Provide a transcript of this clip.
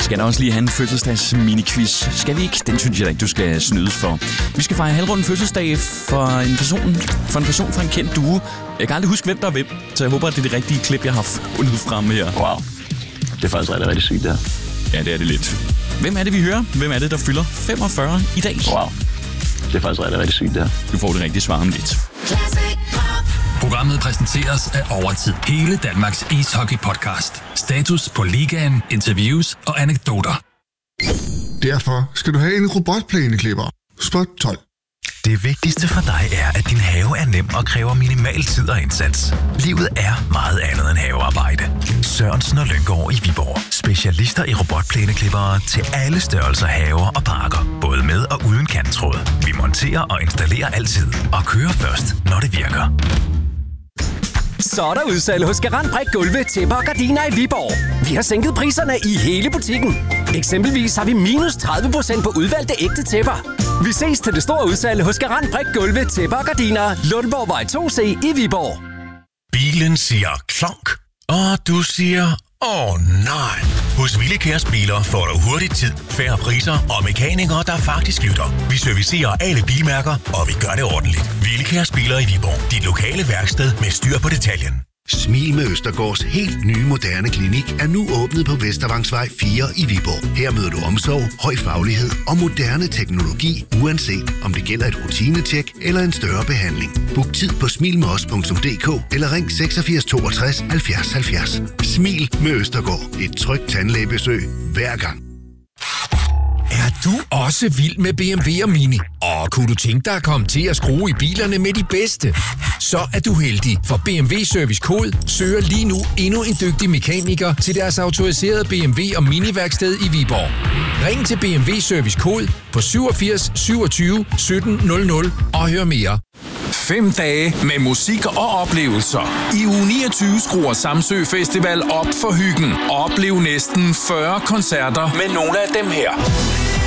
skal da også lige have en fødselsdags mini-quiz. Skal vi ikke? Den synes jeg da ikke, du skal snydes for. Vi skal fejre halvrunden fødselsdag for en person fra en kendt duo. Jeg kan aldrig huske, hvem der er hvem, så jeg håber, at det er det rigtige klip, jeg har fundet frem her. Wow. Det er faktisk rigtig sygt, det her. Ja, det er det lidt. Hvem er det, vi hører? Hvem er det, der fylder 45 i dag? Wow. Det er faktisk rigtig sygt, det her. Du får det rigtige svar om lidt. Programmet præsenteres af Overtid. Hele Danmarks ishockey-podcast. Status på ligaen, interviews og anekdoter. Derfor skal du have en robotplæneklipper. Spot 12. Det vigtigste for dig er, at din have er nem og kræver minimal tid og indsats. Livet er meget andet end havearbejde. Sørensen og Lynggaard i Viborg. Specialister i robotplæneklippere til alle størrelser haver og parker. Både med og uden kanttråd. Vi monterer og installerer altid. Og kører først, når det virker. Så er der udsalg hos Garant Brik Gulve, tæpper og gardiner i Viborg. Vi har sænket priserne i hele butikken. Eksempelvis har vi minus 30% på udvalgte ægte tæpper. Vi ses til det store udsalg hos Garant Brik Gulve, tæpper og gardiner, Lundborgvej 2C i Viborg. Bilen siger klonk, og du siger nej. Hos Villikærs Biler får du hurtig tid, færre priser og mekanikere, der faktisk lytter. Vi servicerer alle bilmærker, og vi gør det ordentligt. Villikærs Biler i Viborg. Dit lokale værksted med styr på detaljen. Smil med Østergaards helt nye moderne klinik er nu åbnet på Vestervangsvej 4 i Viborg. Her møder du omsorg, høj faglighed og moderne teknologi, uanset om det gælder et rutinetjek eller en større behandling. Book tid på smilmedos.dk eller ring 86 62 70 70. Smil med Østergaard. Et trygt tandlægebesøg hver gang. Er du også vild med BMW og Mini? Og kunne du tænke dig at komme til at skrue i bilerne med de bedste? Så er du heldig, for BMW Service Code søger lige nu endnu en dygtig mekaniker til deres autoriserede BMW og Mini-værksted i Viborg. Ring til BMW Service Code på 87 27 17 00 og hør mere. 5 dage med musik og oplevelser. I uge 29 skruer Samsø Festival op for hyggen. Oplev næsten 40 koncerter med nogle af dem her.